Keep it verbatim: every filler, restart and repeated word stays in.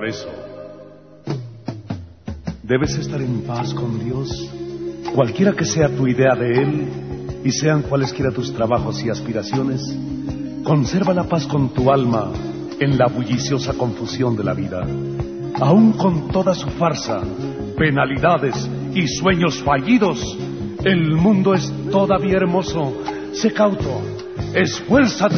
por eso. Debes estar en paz con Dios, cualquiera que sea tu idea de Él, y sean cualesquiera tus trabajos y aspiraciones. Conserva la paz con tu alma en la bulliciosa confusión de la vida. Aún con toda su farsa, penalidades y sueños fallidos, el mundo es todavía hermoso. Sé cauto, esfuérzate.